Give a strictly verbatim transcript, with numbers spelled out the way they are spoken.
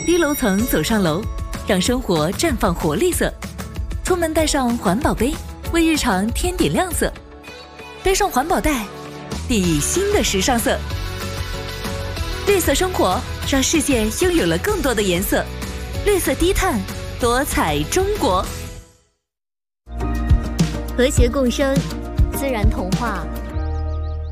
低楼层走上楼，让生活绽放活力色。出门带上环保杯，为日常添点亮色。背上环保袋，砥砺新的时尚色。绿色生活，让世界拥有了更多的颜色。绿色低碳，多彩中国。 和谐共生，自然童话。